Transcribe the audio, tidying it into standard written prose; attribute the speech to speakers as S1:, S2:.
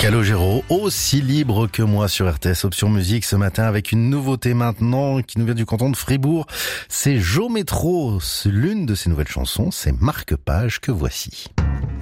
S1: Calogero, aussi libre que moi sur RTS Option Musique ce matin avec une nouveauté maintenant qui nous vient du canton de Fribourg. C'est Jo Métro. L'une de ses nouvelles chansons, c'est Marque-Page que voici.